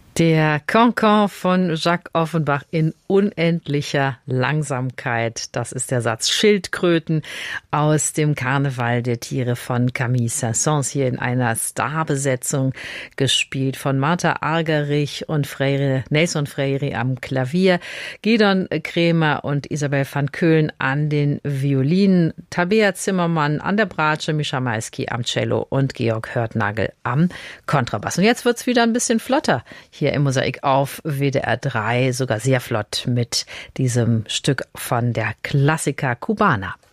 Der Cancan von Jacques Offenbach in unendlicher Langsamkeit. Das ist der Satz Schildkröten aus dem Karneval der Tiere von Camille Saint-Saëns, hier in einer Starbesetzung gespielt von Martha Argerich und Nelson Freire am Klavier, Gidon Kremer und Isabel van Keulen an den Violinen, Tabea Zimmermann an der Bratsche, Mischa Maisky am Cello und Georg Hörtnagel am Kontrabass. Und jetzt wird's wieder ein bisschen flotter hier im Mosaik auf WDR 3, sogar sehr flott mit diesem Stück von der Klassiker Cubana.